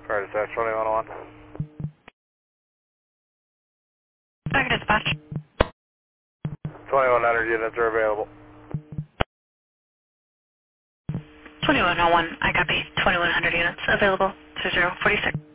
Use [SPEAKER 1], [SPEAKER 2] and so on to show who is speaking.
[SPEAKER 1] Fire dispatch 2101.
[SPEAKER 2] Back to dispatch.
[SPEAKER 1] 2100 units are available.
[SPEAKER 2] 2101, I copy. 2100 units available. 2046.